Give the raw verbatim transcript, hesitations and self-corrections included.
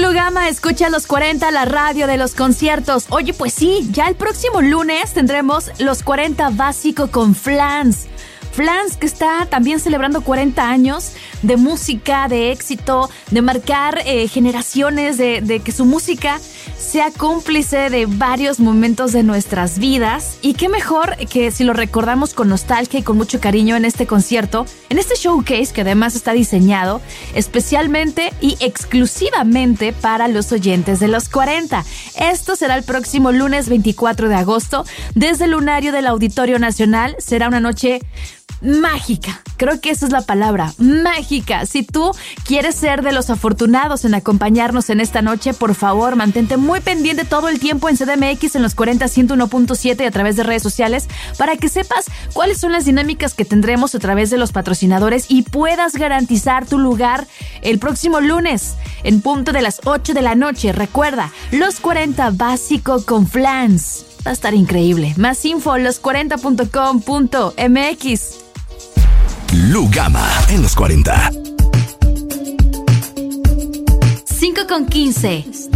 Lugama, escucha los cuarenta, la radio de los conciertos. Oye, pues sí, ya el próximo lunes tendremos los cuarenta básico con Flans. Flans, que está también celebrando cuarenta años de música, de éxito, de marcar eh, generaciones, de, de que su música sea cómplice de varios momentos de nuestras vidas. Y qué mejor que si lo recordamos con nostalgia y con mucho cariño en este concierto, en este showcase que además está diseñado especialmente y exclusivamente para los oyentes de los cuarenta. Esto será el próximo lunes veinticuatro de agosto desde el Lunario del Auditorio Nacional. Será una noche mágica, creo que esa es la palabra, mágica. Si tú quieres ser de los afortunados en acompañarnos en esta noche, por favor, mantente muy pendiente todo el tiempo en C D M X en los cuarenta ciento uno punto siete y a través de redes sociales para que sepas cuáles son las dinámicas que tendremos a través de los patrocinadores y puedas garantizar tu lugar el próximo lunes en punto de las ocho de la noche. Recuerda, los cuarenta básico con Flans. Va a estar increíble. Más info, los cuarenta punto com punto m x. Lugama en los cuarenta. cinco con quince.